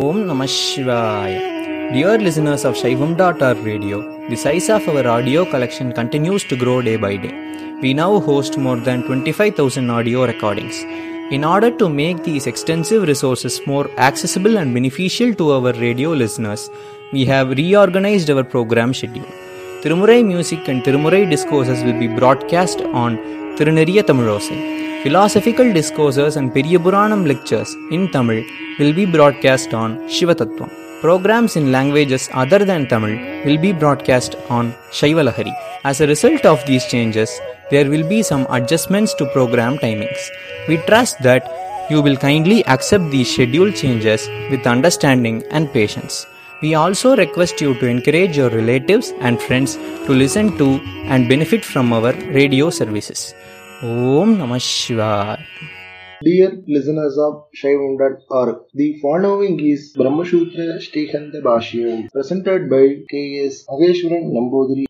Om Namah Shivaya. Dear listeners of Shaivam.org radio, the size of our audio collection continues to grow day by day. We now host more than 25,000 audio recordings. In order to make these extensive resources more accessible and beneficial to our radio listeners, we have reorganized our program schedule. Tirumurai music and Tirumurai discourses will be broadcast on Tiruneriya Tamilosai. Philosophical discourses and Periyapuranam lectures in Tamil will be broadcast on Shivatattvam. Programs in languages other than Tamil will be broadcast on Shaivalahari. As a result of these changes, there will be some adjustments to program timings. We trust that you will kindly accept these schedule changes with understanding and patience. We also request you to encourage your relatives and friends to listen to and benefit from our radio services. Om Namah Shivaya. Dear listeners of Shaivam.org, the following is Brahmasutra Shrikanta Bhashyam, presented by K.S. Ageshwaran Namboothiri.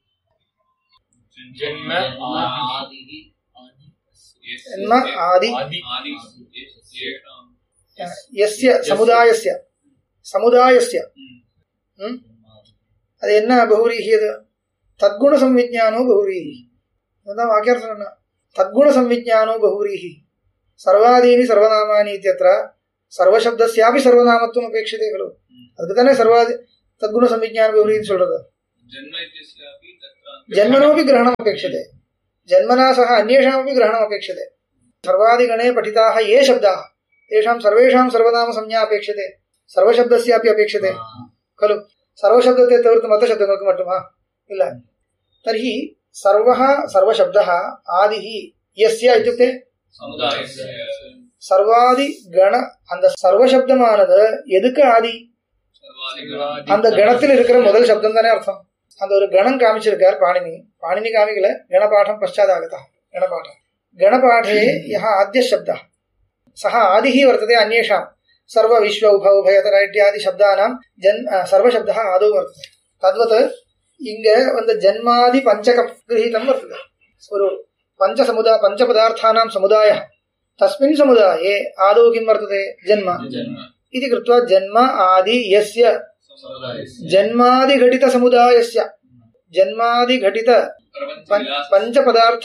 जन्म आदि यस्य समुदायस्य समुदायस्य அது என்ன பகுரீஹி அது தத்குண சம்விஜ்ஞானோ பகுரீஹி அதான் வாக்கியார்த்தம் என்ன தத்குண சம்விஜ்ஞானோ பகுரீஹி சர்வாதீனி சர்வநாமானி இத்யத்ர சர்வசப்தஸ்யாபி சர்வநாமத்துவம் அபேட்சிதே खलु அதுக்கு தானே சர்வாதி தத்குண சம்விஜ்ஞான பகுரீஹி சொல்றது जन्मनोपि ग्रहणम् अपेक्षते जन्मना सह अन्येषामपि ग्रहणम् अपेक्षते सर्वादिगणे पठिताः ये शब्दाः तेषां सर्वेषां सर्वनाम संज्ञा अपेक्षते सर्वशब्दस्यापि अपेक्षते खलु सर्वशब्दते तविर्तु मतशब्दങ്ങൾക്ക് மட்டுமா ಇಲ್ಲ तर्हि सर्वः सर्वशब्दः आदिः यस्य इत्युक्ते सर्वादि गण அந்த सर्वशब्दமானது எதுக்கு ஆதி அந்த கணத்தில் இருக்கிற முதல் சப்தம் தானே அர்த்தம் அந்த ஒரு கணம் காமிச்சிருக்கார் பாணினி காமிக்கல गणपाठं पश्चादागतः गणपाठे यः आद्य शब्दः सः आदिः वर्तते अन्येषां सर्व विश्व उभयतर इत्यादि शब्दानां सर्वशब्दः आदौ वर्तते तद्वत् இங்க வந்து ஜன்மாதி பஞ்சகம் गृहीतं वर्तते ஒரு पञ्चपदार्थानां समुदायः तस्मिन् समुदाये आदौ किं वर्तते जन्म इति कृत्वा जन्म आदि यस्य जन्मादिघटित समुदायस्य जन्मादिघटित पंचपदार्थ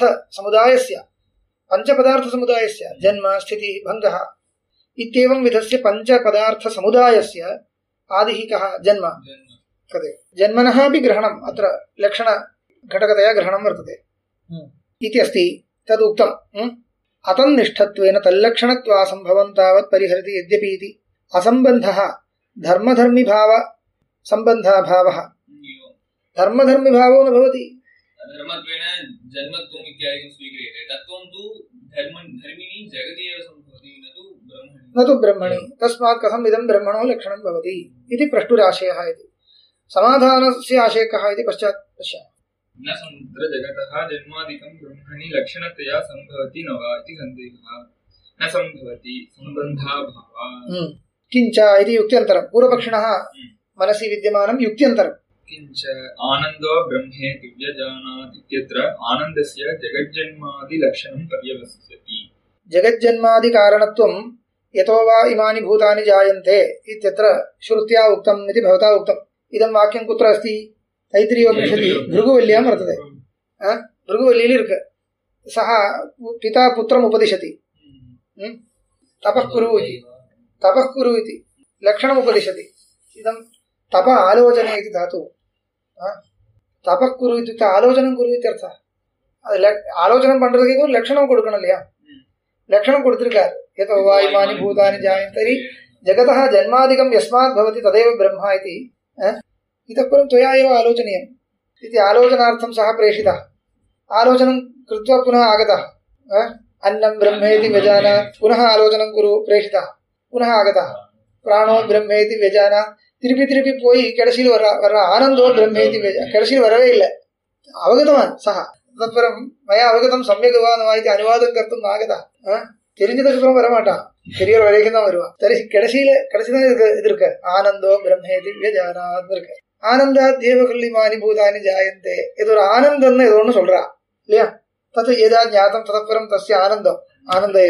समुदायस्य जन्म स्थिति भंगः इत्येवं विधस्य पंचपदार्थ समुदायस्य आदिः कः जन्म कदे जन्मनः अपि ग्रहणम् अत्र लक्षण घटकतया ग्रहणं वर्तते इति अस्ति तदुक्तम् अतन्निष्ठत्वेन तल्लक्षणत्वासंभवं तावत् परिहरति यद्यपि इति असम्बन्धः धर्मधर्मी भाव संबंधाभावः धर्मधर्मी भावो न भवति धर्मत्वेन जन्मत्वम् इत्यादिकं स्वीक्रियते तत्त्वं तु धर्मिणी जगति एव सम्भवति न तु ब्रह्मणि तस्मात् कथम् इदं ब्रह्मणो लक्षणं भवति इति प्रष्टुराशयः इति समाधानस्य आशयकः इति पश्चात् पश्यामः न समुद्रजगतः जन्मादिकं ब्रह्मणि लक्षणतया सम्भवति न वा इति सन्देहः न सम्भवति सम्बन्धाभावः किञ्च इति युक्त्यन्तरं पूर्वपक्षिणः मनसि विद्यमानं युक्त्यन्तरं किञ्च आनन्दो ब्रह्मेति व्यजानाति इत्यत्र आनन्दस्य जगज्जन्मादि लक्षणं पर्यवस्यति जगज्जन्मादि कारणत्वं यतो वा इमानि भूतानि जायन्ते इत्यत्र श्रुत्या उक्तम् इति भवता उक्तम् इदं वाक्यं कुत्र अस्ति तैत्तिरीयोपनिषदि भृगुवल्यां वर्तते भृगुवल्लियिल इरुक्कु सः पिता पुत्रम् उपदिशति तपः कुरु इति लक्षणम् उपदिशति इदं तप आलोचने इति धातु तपः कुरु इत्युक्ते आलोचनं कुरु इत्यर्थः आलोचनं பண்றதுக்கு ஒரு லட்சணம் கொடுக்கணும் இல்லையா லட்சணம் கொடுத்திருக்கார் यतो वा इमानि भूतानि जायन्ते तर्हि जगतः जन्मादिकं यस्मात् भवति तदेव ब्रह्म इति इतः परं त्वया एव आलोचनीयम् इति आलोचनार्थं सः प्रेषितः आलोचनं कृत्वा पुनः आगतः अन्नं ब्रह्मेति व्यजानात् पुनः आलोचनं कुरु प्रेषितः पुनः आगतः प्राणो ब्रह्मेति व्यजानात् திருப்பி போய் கடைசியில் வர ஆனந்தோ பிரம்மேதி கடைசியில் வரவே இல்லை அவகதவான் சஹ தத்பரம் மயா அவகதம் சம்யக் வாதி அனுவாதம் கர்த்தும் ஆகதா தெரிஞ்சதுக்கு அப்புறம் வரமாட்டான் பெரியவர் வரைக்கும் தான் வருவான் கடைசிதான் இது இருக்கு ஆனந்தோ பிரம்மேதி வியஜானாத் இருக்கு ஆனந்தாத் தேவ கல்லிமானி பூதானி ஜாயந்தே இது ஒரு ஆனந்தம்னு ஏதோ ஒன்று சொல்றா இல்லையா தத்து ஏதா ஞாத்தம் தத்பரம் தஸ்ய ஆனந்தம் ஆனந்த ஏவ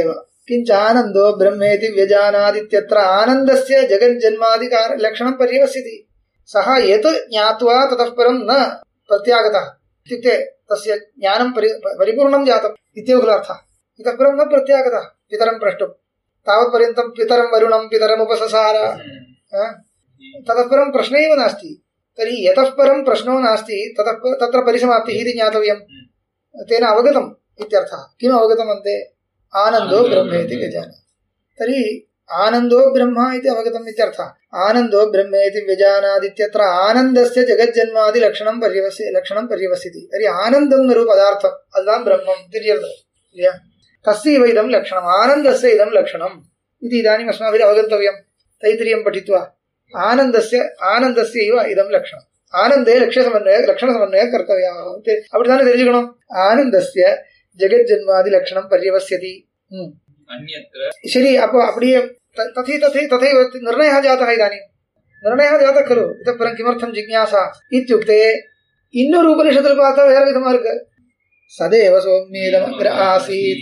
किञ्च आनन्दो ब्रह्मेति व्यजानादित्यत्र आनन्दस्य जगज्जन्मादिकार लक्षणं पर्यवस्यति। सः यत् ज्ञात्वा ततः परं न प्रत्यागतः इत्युक्ते तस्य ज्ञानं परिपूर्णं जातम् इत्येव खलु अर्थः। इतः परं न प्रत्यागतः पितरं प्रष्टुं तावत्पर्यन्तं पितरं वरुणं पितरमुपससार ततः परं प्रश्न एव नास्ति। तर्हि यतः परं प्रश्नो नास्ति तत्र परिसमाप्तिः इति ज्ञातव्यं। तेन अवगतम् इत्यर्थः। किम् अवगतम् अन्ते? आनन्दो ब्रह्मेति व्यजानाति। तर्हि आनन्दो ब्रह्म इति अवगतम् इत्यर्थः। आनन्दो ब्रह्मेति व्यजानादित्यत्र आनन्दस्य जगज्जन्मादि लक्षणं पर्यवस्यति। तर्हि आनन्दं नरु पदार्थम् अदां ब्रह्मं तिर्यते तस्यैव इदं लक्षणम् आनन्दस्य इदं लक्षणम् इति इदानीम् अस्माभिः अवगन्तव्यं। तैत्तिरीयं पठित्वा आनन्दस्यैव इदं लक्षणम् आनन्दे लक्षणसमन्वयः कर्तव्यः அப்படிதானே தெரிஞ்சுக்கணும். ஆனந்தஸ்ய ஜெகஜ்ஜன்மாதி லக்ஷணம் பர்யவஸ்யதி. சரி, அப்போ அப்படியே तथैव निर्णयः जातः. इदानीं निर्णयः जातः खलु. इतः परं किमर्थं जिज्ञासा इत्युक्ते இன்னொரு உபனிஷத்தில் பார்த்தா வேற விதமா இருக்கு. சதேவ சௌம்யேதமக்ர ஆசீத்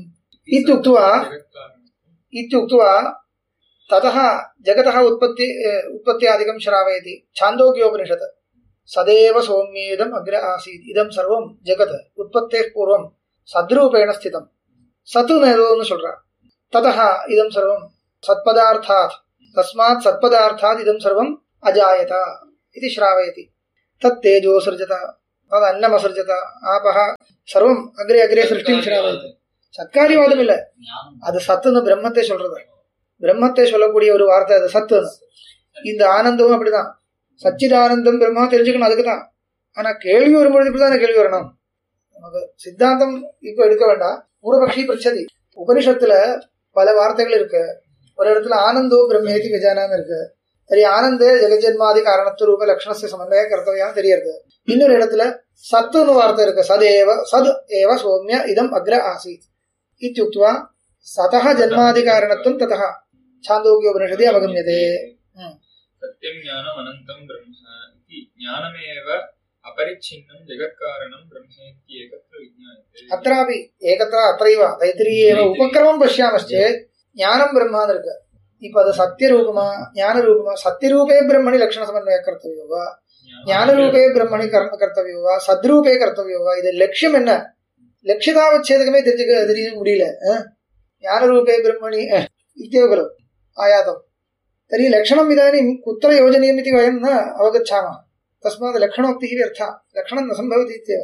इत्युक्त्वा ततः जगतः उत्पत्त्यादिकं श्रावयति. छान्दोग्योपनिषत् सदेव सौम्येदम् अग्र आसीत् इदं सर्वं जगत् उत्पत्तेः पूर्वं सद्रूपेण स्थितं सत् नेदोன்னு சொல்றா. ततः इदं सर्वं सत्पदार्थात् तस्मात् सत्पदार्थात् इदं सर्वं अजायत इति श्रावयति. तत्तेजो सृजत तदन्नमसृजत आपः सर्वं अग्रे अग्रे सृष्टिं श्रावयति. சத்காரியவாதம் இல்லை, அது சத்துன்னு பிரம்மத்தை சொல்றது. பிரம்மத்தை சொல்லக்கூடிய ஒரு வார்த்தை அது சத்துன்னு. இந்த ஆனந்தமும் அப்படிதான். சச்சிதானந்தம் பிரம்மா தெரிஞ்சுக்கணும், அதுக்கு தான். ஆனா கேள்வி வரும்பொழுது இப்படிதான் கேள்வி வரணும். நமக்கு சித்தாந்தம் இப்ப எடுக்க வேண்டாம். பூர்வபக்ஷி பிரச்சதி உபனிஷத்துல பல வார்த்தைகள் இருக்கு. ஒரு இடத்துல ஆனந்தோ பிரம்மேதி விஜானான்னு இருக்கு. சரி, ஆனந்தே ஜெகஜன்மாதி காரணத்து ரூப லட்சணस्य சமன்வய கர்த்தவியான்னு தெரியுது. இன்னொரு இடத்துல சத்துன்னு வார்த்தை இருக்கு. சத் ஏவ சௌம்ய இதம் அக்ர ஆசீத் इत्युक्त्वा सतः जन्मादिकारणत्वं ततः छान्दोग्योपनिषदि अवगम्यते. सत्यं ज्ञानम् अनन्तं ब्रह्म इति ज्ञानमेव अपरिच्छिन्नं जगत्कारणं ब्रह्मेति एकत्र विज्ञायते. अत्रापि एकत्र अत्रैव तैत्तिरीये एव उपक्रमं पश्यामश्चेत् ज्ञानं ब्रह्म इருக்கு. இப்போ அது சத்தியரூபமா ஞானரூபமா? சத்தியரூபே பிரம்மணி லட்சணசமன்வய கர்த்தவியோ வா, ஞானரூபே பிரம்மணி கர்த்தவியோ வா, சத்ரூபே கர்த்தவியோ வா? இது லட்சியம் என்ன? லட்சியதாவச்சேதகமே தெரிய முடியல. ஞானரூபே பிரம்மணி इत्येव खलु आयातम्. तर्हि लक्षणम् इदानीं कुत्र योजनीयम् इति वयं न अवगच्छामः. तस्मात् लक्षणोक्तिः व्यर्था. लक्षणं न सम्भवति इत्येव.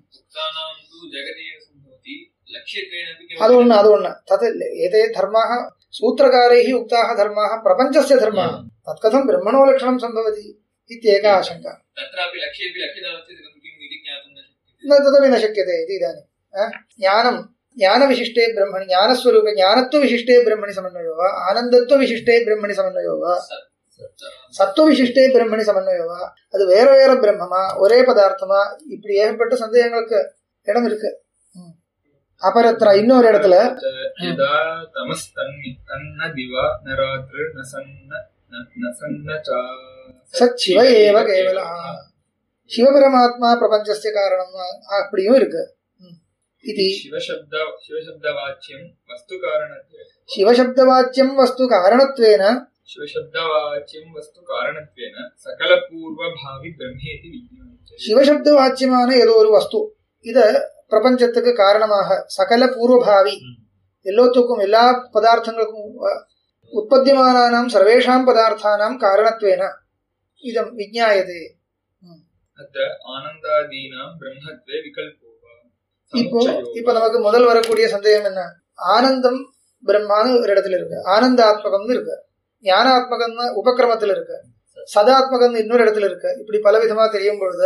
ಅದು ಒಣ್ಣ ತತ್ ಏತೆ ಧರ್ಮಾः सूत्रकारैः उक्ताः धर्माः प्रपञ्चस्य धर्माः तत्कथं ब्रह्मणो लक्षणं सम्भवति इत्येका आशङ्का. तदपि न शक्यते इति इदानीं ज्ञानविशिष्टे ब्रह्मणि ज्ञानस्वरूपे ज्ञानत्वविशिष्टे ब्रह्मणि समन्वयो वा, आनन्दत्वविशिष्टे ब्रह्मणि समन्वयो वा, சத்துவவிசிஷ்டே பிரம்மணி சமன்வயவா, அது வேற வேற பிரம்மமா ஒரே பதார்த்தமா? இப்படி ஏகப்பட்ட சந்தேகங்களுக்கு இடம் இருக்கு. அபரத்ரா இன்னொரு இடத்துல சச்சிவ ஏவ கேவலா சிவபரமாத்மா பிரபஞ்சஸ்ய காரணம் அப்படியும் இருக்கு. இது சிவசப்தவாச்சியம் வஸ்து காரணத்வேன சிவசப்தவாச்சியமான ஏதோ ஒரு வஸ்து இத பிரபஞ்சத்துக்கு காரணமாக சகல பூர்வபாவி எல்லோத்துக்கும் எல்லா பதார்த்தங்களுக்கும் உற்பத்தியமானானாம் சர்வேஷாம் பதார்த்தானாம் காரணத்வேன இதம் விஜ்ஞாயதே. இப்போ நமக்கு முதல் வரக்கூடிய சந்தேகம் என்ன? ஆனந்தம் பிரம்மான்னு ஒரு இடத்துல இருக்கு, ஆனந்தாத்மகம்னு இருக்கு, ஞானாத்மகம்னு உபக்கிரமத்தில் இருக்கு, சதாத்மகம்னு இன்னொரு இடத்துல இருக்கு. இப்படி பல விதமா தெரியும் பொழுது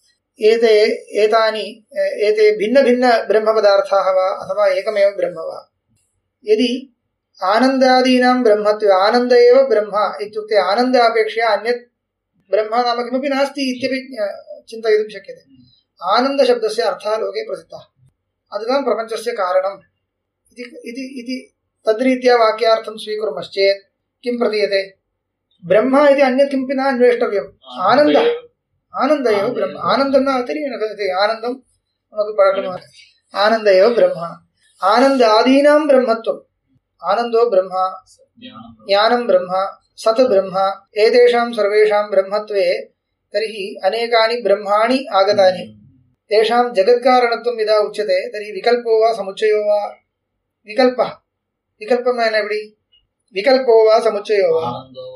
एते भिन्न भिन्न ब्रह्म पदार्थाः वा अथवा एकमेव ब्रह्म वा? यदि आनन्दादीनां ब्रह्मत्वे आनन्द एव ब्रह्म इत्युक्ते आनन्दापेक्षया अन्यत् ब्रह्म नाम किमपि नास्ति इत्यपि चिन्तयितुं शक्यते. आनन्दशब्दस्य अर्थः लोके प्रसिद्धः. अदुतां प्रपञ्चस्य कारणम् इति तद्रीत्या वाक्यार्थं स्वीकुर्मश्चेत् किं प्रतीयते? ब्रह्म इति अन्यत् किमपि न अन्वेष्टव्यम्. आनन्द एव ब्रह्म. आनन्दं न अतिरिक्ते आनन्दं नमक्कु पळक्कम. आनन्द एव ब्रह्म. आनन्दादीनां ब्रह्मत्वं आनन्दो ब्रह्म ज्ञानं ब्रह्म सत् ब्रह्म एतेषां सर्वेषां ब्रह्मत्वे तर्हि अनेकानि ब्रह्माणि आगतानि तेषां जगत्कारणत्वं यदा उच्यते तर्हि विकल्पो वा समुच्चयो वा विकल्पः विकल्पं एवडी विकल्पो वा समुच्चयो वा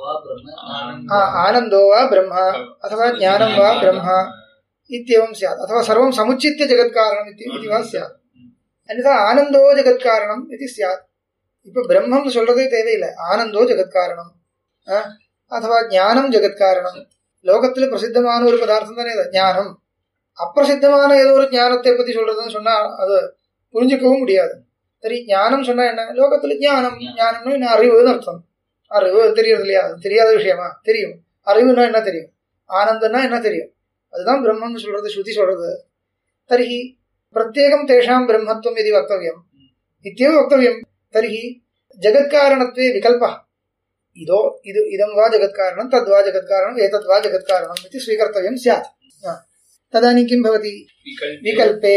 आनन्दो वा ब्रह्म अथवा ज्ञानं वा ब्रह्म इत्येवं स्यात् अथवा सर्वं समुच्चित्य जगत्कारणम् इति वा स्यात् अन्यथा आनन्दो जगत्कारणम् इति स्यात् இப்போ பிரம்மம் சொல்றதே தேவையில்லை ஆனந்தோ ஜெகத்காரணம் அथवा ஞானம் ஜெகத்காரணம் லோகத்துல பிரசித்தமான ஒரு பதார்த்தம் தானே ஞானம் அப்பிரசித்தமான ஏதோ ஒரு ஞானத்தை பத்தி சொல்றதுன்னு சொன்னா அது புரிஞ்சுக்கவும் முடியாது சரி ஞானம் சொன்னா என்ன லோகத்துல ஞானம்னு என்ன அறிவுன்னு அர்த்தம் அறிவு தெரியறது இல்லையா தெரியாத விஷயமா தெரியும் அறிவுன்னா என்ன தெரியும் ஆனந்தம்னா என்ன தெரியும் அதுதான் பிரம்மம்னு சொல்றது ஸ்ருதி சொல்றது தர்ஹி பிரத்யேகம் தேஷாம் பிரம்மத்துவம் இது வக்தவ்யம் இत्येव वक्तव्यं तर्हि जगत्कारणत्वे विकल्पः इदो इदं वा जगत्कारणं तद्वा जगत्कारणम् एतत् वा जगत्कारणम् इति स्वीकर्तव्यं स्यात् तदानीं किं भवति विकल्पे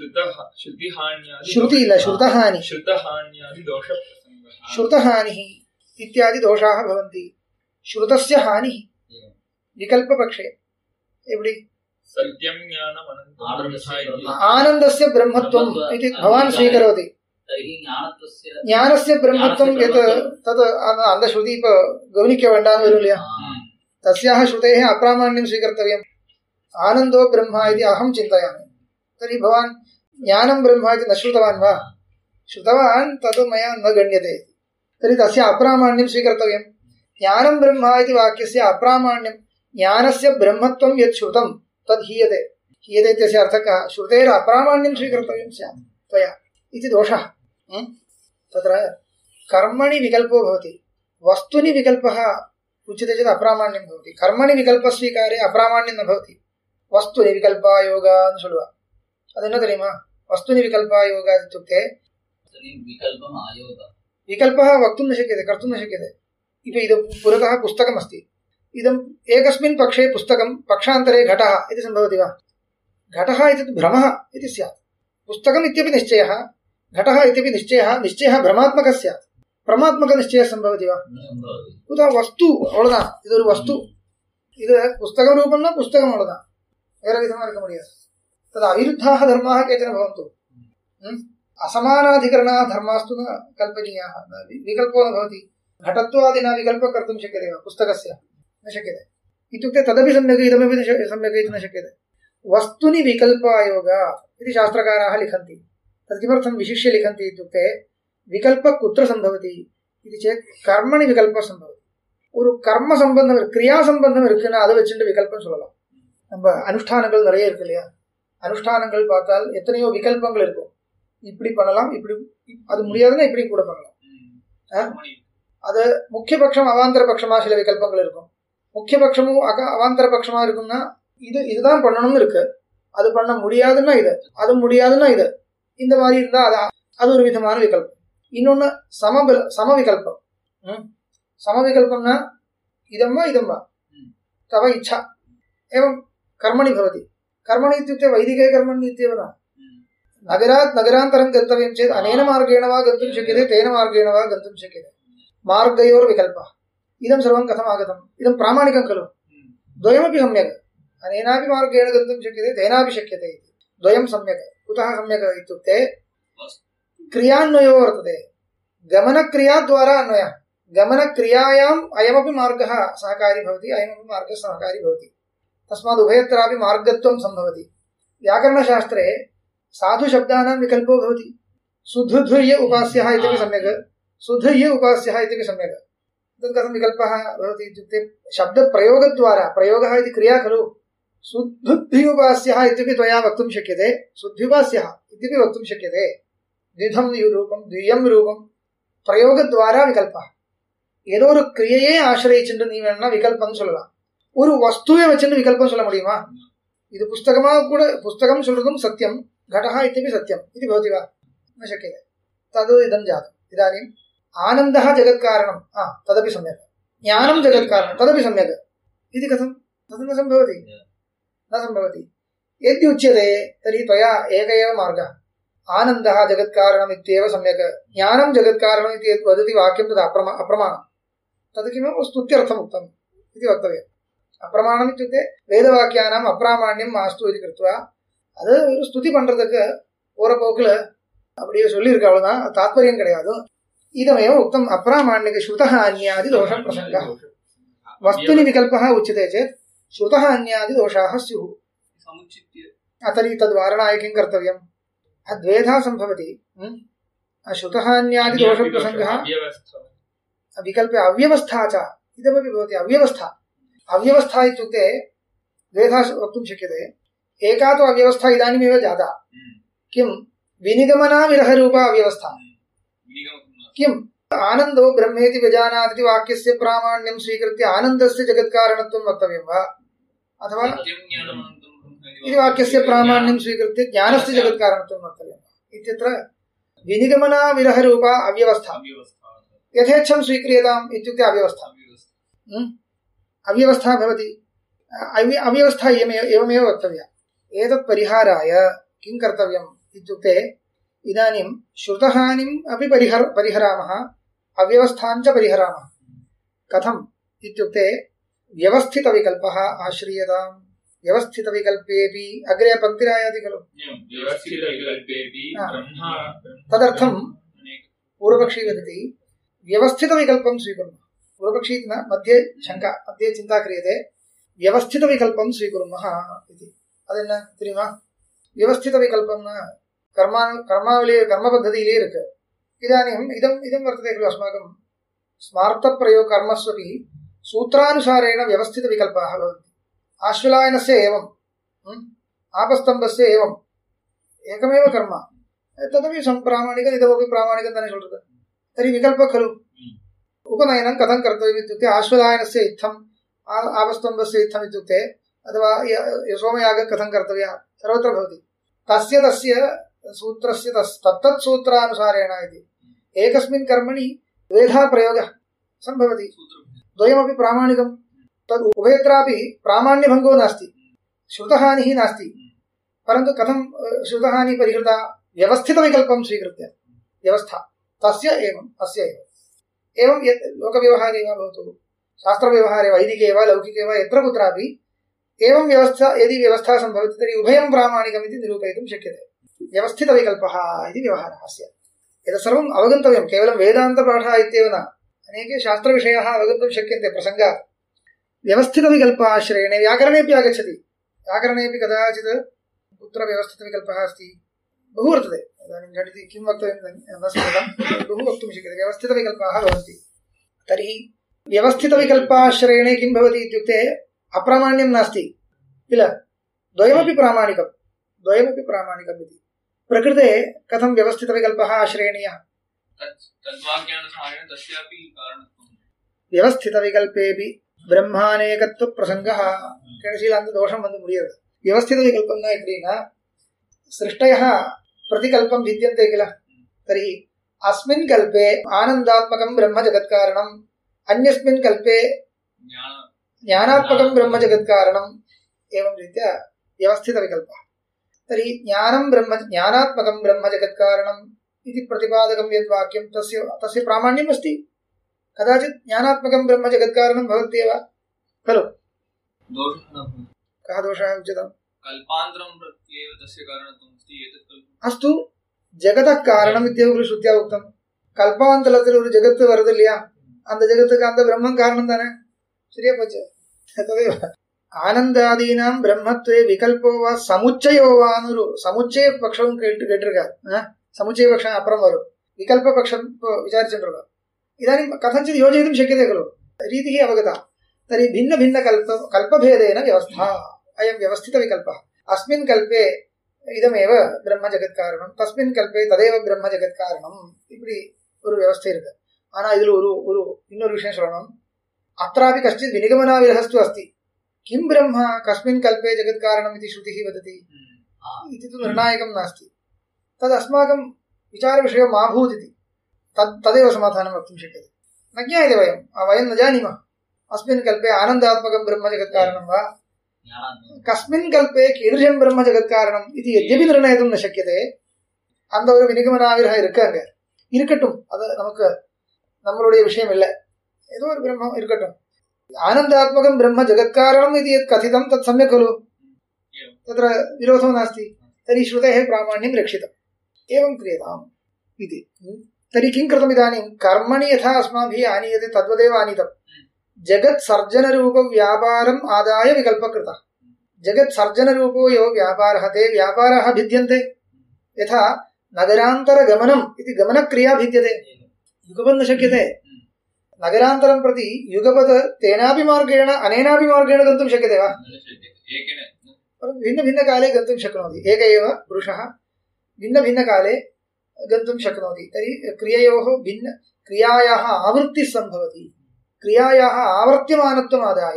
श्रुतहानिः इत्यादि दोषाः भवन्ति श्रुतस्य हानिः विकल्पपक्षे एवडी आनन्दस्य ब्रह्मत्वम् इति भवान् स्वीकरोति ज्ञानस्य ब्रह्मत्वं यत् तत् அந்த ஸ்ருதி இப்ப கவனிக்க வேண்டாம்னு வரும் இல்லையா तस्याः श्रुतेः अप्रामाण्यं स्वीकर्तव्यम् आनन्दो ब्रह्म इति अहं चिन्तयामि तर्हि भवान् ज्ञानं ब्रह्म इति न श्रुतवान् वा श्रुतवान् तत् मया न गण्यते तर्हि तस्य अप्रामाण्यं स्वीकर्तव्यम् ज्ञानं ब्रह्म इति वाक्यस्य अप्रामाण्यं ज्ञानस्य ब्रह्मत्वं यत् श्रुतं तद् हीयते इत्यस्य अर्थः कः श्रुतेर अप्रामाण्यं स्वीकर्तव्यं स्यात् त्वया इति दोषः तत्र कर्मणि विकल्पो भवति वस्तुनि विकल्पः उच्यते चेत् अप्रामाण्यं भवति कर्मणि विकल्पस्वीकारे अप्रामाण्यं न भवति वस्तुनि विकल्पायोग ಅಂತ ಹೇಳುವ ಅದನ್ನ தெரியுமா वस्तुनि विकल्पायोग इत्युक्ते विकल्पः वक्तुं न शक्यते कर्तुं न शक्यते इदं पुरतः पुस्तकमस्ति इदम् एकस्मिन् पक्षे पुस्तकं पक्षान्तरे घटः इति सम्भवति वा घटः इति भ्रमः इति स्यात् पुस्तकम् इत्यपि निश्चयः घटः इत्यपि निश्चयः भ्रमात्मकः स्यात् प्रमात्मकनिश्चयः सम्भवति वा कुतः वस्तु अवळुदान इदोरु वस्तु इदु पुस्तकं रूपं न पुस्तकम् अवळुदान वेरे विधमा इरुक्क मुडियादु तद् अविरुद्धाः धर्माः केचन भवन्तु असमानाधिकरणाः धर्मास्तु न कल्पनीयाः विकल्पो न भवति घटत्वादिना विकल्पः कर्तुं शक्यते वा पुस्तकस्य न शक्यते इत्युक्ते तदपि सम्यक् इदमपि सम्यक् इति न शक्यते वस्तुनि विकल्पायोग इति शास्त्रकाराः लिखन्ति तत् किमर्थं विशिष्य लिखन्ति इत्युक्ते विकल्पः कुत्र सम्भवति इति चेत् कर्मणि विकल्पः सम्भवति ஒரு கர்ம சம்பந்தம் கிரியா சம்பந்தம் இருக்குன்னா அதை வச்சுட்டு விகல்பம் சொல்லலாம் நம்ம அனுஷ்டானங்கள் நிறைய இருக்கு இல்லையா அனுஷ்டானங்கள் பார்த்தால் எத்தனையோ விகல்பங்கள் இருக்கும் இப்படி பண்ணலாம் இப்படி அது முடியாதுன்னா இப்படி கூட பண்ணலாம் அது முக்கிய பட்சம் அவாந்தர பட்சமா சில விகல்பங்கள் இருக்கும் முக்கிய பட்சமும் அவாந்தர பட்சமா இருக்கும்னா இதுதான் பண்ணணும்னு இருக்கு அது பண்ண முடியாதுன்னா இது அது முடியாதுன்னா இது இந்த மாதிரி இருந்தா அது ஒரு விதமான விகல்பம் இன்னொன்னு சம விகல்பம் समविकल्पम्ना इदं वा तव इच्छा एवं कर्मणि भवति कर्मणि इत्युक्ते वैदिके कर्मणि इत्येव न नगरात् नगरान्तरं गन्तव्यं चेत् अनेन मार्गेण वा गन्तुं शक्यते तेन मार्गेण वा गन्तुं शक्यते मार्गयोर्विकल्पः इदं सर्वं कथम् आगतम् इदं प्रामाणिकं खलु द्वयमपि सम्यक् अनेनापि मार्गेण गन्तुं शक्यते तेनापि शक्यते इति द्वयं सम्यक् कुतः सम्यक् इत्युक्ते क्रियान्वयो वर्तते गमनक्रियाद्वारा अन्वयः गमनक्रियायाम् अयमपि मार्गः सहकारी भवति अयमपि मार्गः सहकारी भवति तस्मात् उभयत्रापि मार्गत्वं सम्भवति व्याकरणशास्त्रे साधुशब्दानां विकल्पो भवति सुधृध्य उपास्यः इत्यपि सम्यक् सुधृय उपास्यः इत्यपि सम्यक् तत् कथं विकल्पः भवति इत्युक्ते शब्दप्रयोगद्वारा प्रयोगः इति क्रिया खलु सुधृध्युपास्यः इत्यपि त्वया वक्तुं शक्यते सुध्युपास्यः इत्यपि वक्तुं शक्यते द्विधं रूपं द्वियं रूपं प्रयोगद्वारा विकल्पः ஏதோ ஒரு கிரியையே ஆசிரியச்சுட்டு நீ வேணா விகல்பம் சொல்லலாம் ஒரு வஸ்துவை வச்சுட்டு விகல்பம் சொல்ல முடியுமா இது புஸ்தகமாக கூட புஸ்தகம் சொல்றதும் சத்தியம் घटः इत्यपि सत्यम् इति भवति वा न शक्यते तद् इदं जातम् इदानीम् आनन्दः जगत्कारणं तदपि सम्यक् ज्ञानं जगत्कारणं तदपि सम्यक् इति कथं तद् न सम्भवति यद्युच्यते तर्हि त्वया एक एव मार्गः आनन्दः जगत्कारणम् इत्येव सम्यक् ज्ञानं जगत्कारणम् इति यत् वदति वाक्यं तद् अप्रमाणं तद् किमपि स्तुत्यर्थम् उक्तम् इति वक्तव्यम् अप्रमाणम् इत्युक्ते वेदवाक्यानाम् अप्रामाण्यं मास्तु इति कृत्वा அது ஒரு ஸ்துதி பண்றதுக்கு போற போக்குல அப்படியே சொல்லியிருக்க அவ்வளவுதான் தாத்பரியம் கிடையாது இதமேவ உக்தம் அப்ராமாண்யக ஸ்ருதः அன்யாதி தோஷ பிரசங்கः वस्तुनि विकल्पः उच्यते चेत् श्रुतः अन्यादि दोषाः स्युः तर्हि तद्वारणाय किं कर्तव्यम् द्वेधा सम्भवति श्रुतः अन्यादि दोषप्रसङ्गः विकल्पे अव्यवस्था च इदमपि भवति अव्यवस्था इत्युक्ते द्वेधा वक्तुं शक्यते एका तु अव्यवस्था इदानीमेव जाता किं विनिगमनाविरहरूपा अव्यवस्था किम् आनन्दो ब्रह्मेति व्यजानाति वाक्यस्य प्रामाण्यं स्वीकृत्य आनन्दस्य जगत्कारणत्वं वक्तव्यं वा अथवा इति वाक्यस्य प्रामाण्यं स्वीकृत्य ज्ञानस्य जगत्कारणत्वं वक्तव्यं वा इत्यत्र विनिगमनाविरहरूपा अव्यवस्था यथेच्छं स्वीक्रियताम् इत्युक्ते अव्यवस्था भवति अव्यवस्था एवमेव वक्तव्या एतत् परिहाराय किं कर्तव्यम् इत्युक्ते इदानीं श्रुतहानिम् अपि परिहरामः अव्यवस्थां च परिहरामः कथम् इत्युक्ते व्यवस्थितविकल्पः आश्रीयताम् व्यवस्थितविकल्पेऽपि अग्रे पङ्क्तिरायाति खलु तदर्थं पूर्वपक्षी वदति व्यवस्थितविकल्पं स्वीकुर्मः पूर्वपक्षी मध्ये शङ्का मध्ये चिन्ता क्रियते व्यवस्थितविकल्पं स्वीकुर्मः इति अदेन्न தெரியுமா व्यवस्थितविकल्पं कर्मपद्धतिயிலே இருக்கு इदानीम् इदं वर्तते खलु अस्माकं स्मार्थप्रयोग कर्मस्वपि सूत्रानुसारेण व्यवस्थितविकल्पाः भवन्ति आश्वलायनस्य एवं आपस्तम्भस्य एवम् एकमेव कर्म तदपि सम्प्रामाणिकम् इदमपि प्रामाणिकं ताने சொல்றது तर्हि विकल्पः खलु उपनयनं कथं कर्तव्यम् इत्युक्ते आश्वलायनस्य इत्थम् आपस्तम्भस्य इत्थम् इत्युक्ते अथवा सोमयागः कथं कर्तव्यः सर्वत्र भवति तस्य सूत्रस्य तत्तत् सूत्रानुसारेण इति एकस्मिन् कर्मणि द्वेधा प्रयोगः सम्भवति द्वयमपि प्रामाणिकं तद् उभयत्रापि प्रामाण्यभङ्गो नास्ति श्रुतहानिः नास्ति परन्तु कथं श्रुतहानिः परिहृता व्यवस्थितविकल्पं स्वीकृत्य व्यवस्था तस्य एवम् अस्य एवं यत् लोकव्यवहारे वा भवतु शास्त्रव्यवहारे वैदिके वा लौकिके वा यत्र कुत्रापि एवं व्यवस्था यदि व्यवस्था सम्भवति तर्हि उभयं प्रामाणिकम् इति निरूपयितुं शक्यते व्यवस्थितविकल्पः इति व्यवहारः अस्य एतत् सर्वम् अवगन्तव्यं केवलं वेदान्तपाठः इत्येव न अनेके शास्त्रविषयाः अवगन्तुं शक्यन्ते प्रसङ्गात् व्यवस्थितविकल्पाश्रयेण व्याकरणेऽपि आगच्छति व्याकरणेऽपि कदाचित् कुत्र व्यवस्थितविकल्पः अस्ति बहु वर्तते इदानीं झटिति किं वक्तव्यं न स्मृतं बहु वक्तुं शक्यते व्यवस्थितविकल्पाः भवन्ति तर्हि व्यवस्थितविकल्पाश्रयेण किं भवति इत्युक्ते अप्रामाण्यं नास्ति किल द्वयमपि प्रामाणिकम् इति प्रकृते कथं व्यवस्थितविकल्पः आश्रयणीयः व्यवस्थितविकल्पेऽपि ब्रह्मानेकत्वप्रसङ्गः केणशीलान्तदोषं वन्दु मुडियते व्यवस्थितविकल्पं न इत्यनेन सृष्टयः प्रतिकल्पं भिद्यन्ते किल तर्हि अस्मिन् कल्पे आनन्दात्मकं ब्रह्म जगत्कारणम् अन्यस्मिन् कल्पे ज्ञानात्मकं ब्रह्म जगत्कारणम् एवं रीत्या व्यवस्थितविकल्पः तर्हि ज्ञानात्मकं ब्रह्म जगत्कारणम् इति प्रतिपादकं यद्वाक्यं तस्य प्रामाण्यम् अस्ति कदाचित् ज्ञानात्मकं ब्रह्म जगत्कारणं भवत्येव खलु कः दोषः उच्यताम् कल्पान्तरं प्रत्येव तस्य कारणत्वम् अस्ति एतत् अस्तु जगतः कारणम् इत्येव खलु श्रुत्या उक्तं कल्पान्तरத்தில் ஒரு ஜகத்து வருது இல்லையா அந்த ஜகத்துக்கு அந்த பிரம்மம் காரணம் தானே சரியா போச்சு तदेव आनंदादीनां ब्रह्मत्वे विकल्पो वा समुच्चयो वा अन्नु समुच्चय पक्षं केट्टिरुक्कार समुच्चय पक्षं अपरं वरुम् विकल्प पक्षं विचारिचिरुक्कार इदानीं कथंचित् योजयितुं शक्यते खलु रीतिः अवगता तर्हि भिन्न भिन्न कल्पभेदेन व्यवस्था अयं व्यवस्थितविकल्पः अस्मिन् कल्पे इदमेव ब्रह्म जगत्कारणं तस्मिन् कल्पे तदेव ब्रह्म जगत्कारणं इप्पडी ஒரு व्यवस्था இருக்கு ஆனா இதுல ஒரு இன்னொரு விஷயம் சொல்லணும் अत्रापि कश्चित् विनिगमनाविरहस्तु अस्ति किं ब्रह्म कस्मिन् कल्पे जगत्कारणम् इति श्रुतिः वदति इति तु निर्णायकं नास्ति तद् अस्माकं विचारविषयो मा भूत् इति तदेव समाधानं वक्तुं शक्यते न ज्ञायते वयं न जानीमः अस्मिन् कल्पे आनन्दात्मकं ब्रह्म जगत्कारणं वा कस्मिन् कल्पे कीदृशं ब्रह्म जगत्कारणम् इति यद्यपि निर्णयितुं न शक्यते அந்த ஒரு விநிகமனாகிரகம் இருக்கு, அங்க இருக்கட்டும், அது நமக்கு நம்மளுடைய விஷயம் இல்லை. ஏதோ ஒரு பிரம்மம் இருக்கட்டும். ஆனந்தாத்மகம் பிரம்ம ஜகத்காரணம் இது கதிதம் தத் சம்யக் खलु तत्र विरोधो नास्ति तर्हि श्रुतेः प्रामाण्यं रक्षितम् एवं क्रियताम् इति. तर्हि किं कृतम् इदानीं कर्मणि यथा अस्माभिः आनीयते तद्वदेव आनीतम्. जगत् सर्जनरूप व्यापारम् आदाय विकल्पः कृतः. जगत् सर्जनरूपो यो व्यापारः ते व्यापाराः भिद्यन्ते. यथा नगरान्तरगमनम् इति गमनक्रिया भिद्यते, युगपत् न शक्यते. नगरान्तरं प्रति युगपत् तेनापि मार्गेण अनेनापि मार्गेण गन्तुं शक्यते वा? भिन्नभिन्नकाले गन्तुं शक्नोति. एक एव पुरुषः भिन्नभिन्नकाले गन्तुं शक्नोति. तर्हि क्रिययोः भिन्न क्रियायाः आवृत्तिः सम्भवति. क्रियायाः आवर्त्यमानत्वम् आदाय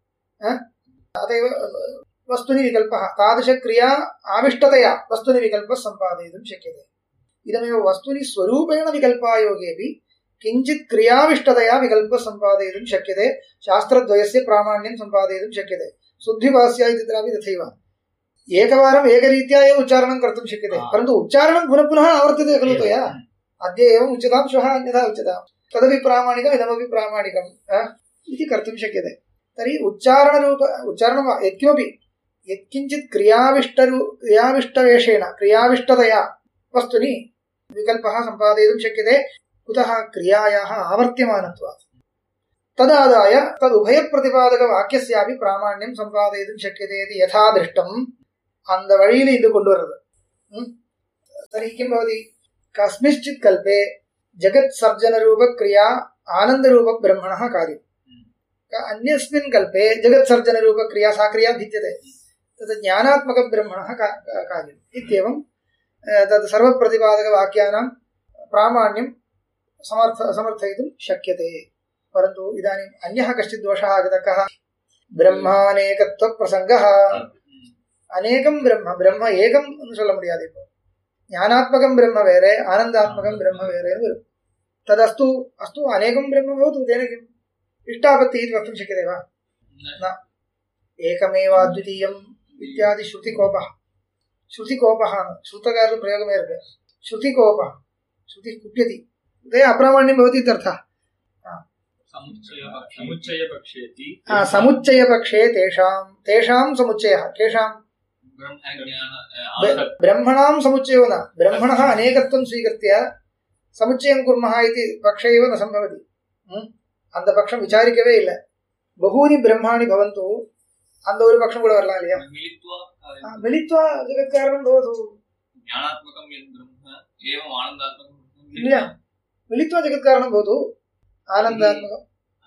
अतएव वस्तुनि विकल्पः, तादृशक्रिया आविष्टतया वस्तुनि विकल्पः सम्पादयितुं शक्यते. इदमेव वस्तुनि स्वरूपेण विकल्पायोगेऽपि किञ्चित् क्रियाविष्टतया विकल्पः सम्पादयितुं शक्यते. शास्त्रद्वयस्य प्रामाण्यं सम्पादयितुं शक्यते. शुद्धिभाष्या इत्यत्रापि तथैव एकवारम् एकरीत्या एव उच्चारणं कर्तुं शक्यते, परन्तु उच्चारणं पुनः पुनः आवर्तते खलु त्वया. अद्य एवम् उच्यतां, श्वः अन्यथा उच्यतां, तदपि प्रामाणिकम् इदमपि प्रामाणिकम् इति कर्तुं शक्यते. तर्हि उच्चारणं यत्किमपि यत्किञ्चित् क्रियाविष्टवेषेण क्रियाविष्टतया वस्तुनि विकल्पः सम्पादयितुं शक्यते. कुतः? क्रियायाः आवर्त्यमानत्वात्. तदादाय तदुभयप्रतिपादकवाक्यस्यापि प्रामाण्यं सम्पादयितुं शक्यते इति यथा दृष्टम् அந்த வழியில இது கொண்டு வருது. तर्हि किं भवति? कस्मिंश्चित् कल्पे जगत् सर्जनरूप क्रिया आनन्दरूप ब्रह्मणः कार्यम्, अन्यस्मिन् कल्पे जगत् सर्जनरूप क्रिया सा क्रिया भिद्यते, तत् ज्ञानात्मक ब्रह्मणः कार्यम् इत्येवं तत् सर्वप्रतिपादकवाक्यानां प्रामाण्यं समर्थयितुं शक्यते. परन्तु इदानीम् अन्यः कश्चित् दोषः आगतः. कः? ब्रह्मानेकत्वप्रसङ्गः. अनेकं ब्रह्म एकं சொல்ல முடியாது. இப்போ ஞானாத்மகம் ब्रह्म வேறே, ஆனந்தாத்மகம் ब्रह्म வேறே वரும். तदस्तु अस्तु अनेकं ब्रह्म भवतु, तेन किम् इष्टापत्तिः इति वक्तुं शक्यते वा? न. एकमेवाद्वितीयम् इत्यादि श्रुतिकोपः. श्रुतिकोपः श्रुतकारः प्रयोगமே இருக்கு. श्रुतिकोपः, श्रुति कुप्यति, ते अप्रामाण्यं भवति इत्यर्थः. समुच्चयपक्षे तेषां समुच्चयः. केषां? ब्रह्मणां समुच्चयो न. ब्रह्मणः अनेकत्वं स्वीकृत्य समुच्चयं कुर्मः इति पक्षे एव न सम्भवति. அந்த பட்சம் விசாரிக்கவே இல்லை. பகூனி பிரம்மாணி பவந்து, அந்த ஒரு பட்சம் கூட வரலாம் இல்லையா? மிலித்வா ஜெகத்காரணம் பவது இல்லையா? मिलित्वा जगत्कारणं भवतु आनन्दात्मकम्.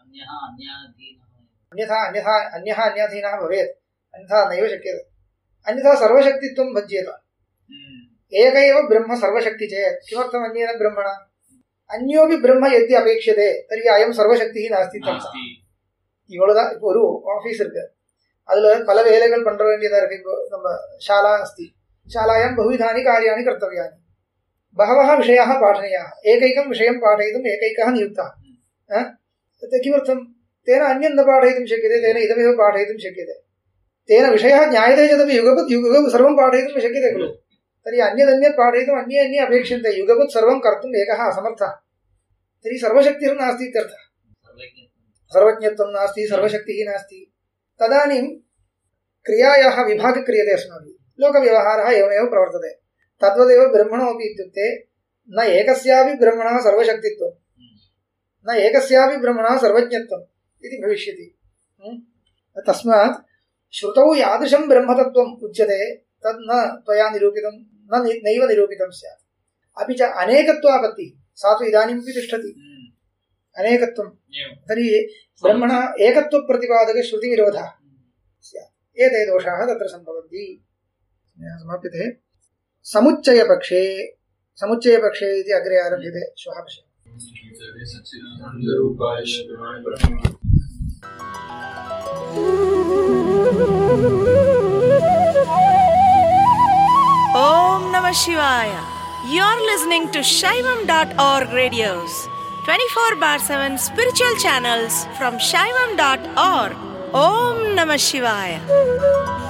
अन्यथा अन्याधीनः भवेत्, अन्यथा नैव शक्यते. अन्यथा सर्वशक्तित्वं भज्येत. एक एव ब्रह्म सर्वशक्ति चेत् किमर्थम् अन्येन ब्रह्मणा? अन्योपि ब्रह्म यदि अपेक्षते तर्हि अयं सर्वशक्तिः नास्ति. இவ்வளவுதான். இப்போ ஒரு ஆஃபீஸ் இருக்கு, அதுல பல வேலைகள் பண்ற வேண்டியதா இருக்கு. இப்போ நம்ம शाला अस्ति, शालायां बहुविधानि कार्याणि कर्तव्यानि, बहवः विषयाः पाठनीयाः. एकैकं विषयं पाठयितुम् एकैकः नियुक्तः. किमर्थं? तेन अन्यं न पाठयितुं शक्यते, तेन इदमेव पाठयितुं शक्यते. तेन विषयः ज्ञायते चेदपि युगपत् सर्वं पाठयितुं न शक्यते खलु. तर्हि अन्यदन्यत् पाठयितुम् अन्ये अपेक्षन्ते. युगपत् सर्वं कर्तुम् एकः असमर्थः. तर्हि सर्वशक्तिर्नास्ति इत्यर्थः. सर्वज्ञत्वं नास्ति, सर्वशक्तिः नास्ति. तदानीं क्रियायाः विभागः क्रियते अस्माभिः. लोकव्यवहारः एवमेव प्रवर्तते. तद्वदेव ब्रह्मणोऽपि इत्युक्ते न एकस्यापि ब्रह्मणः सर्वशक्तित्वं, न एकस्यापि ब्रह्मणः सर्वज्ञत्वम् इति भविष्यति. तस्मात् श्रुतौ यादृशं ब्रह्मतत्त्वम् उच्यते तद् न त्वया निरूपितं, नैव निरूपितं स्यात्. अपि च अनेकत्वापत्तिः सा तु इदानीमपि तिष्ठति. अनेकत्वं तर्हि ब्रह्मणः एकत्वप्रतिपादकश्रुतिविरोधः स्यात्. एते दोषाः तत्र सम्भवन्ति. समाप्यते. समुच्चयपक्षे इति अग्रे आरभ्यते. श्वः पश्यामः. Om Namah Shivaya. You're listening to Shaivam.org radios, 24/7 spiritual channels from Shaivam.org. Om Namah Shivaya.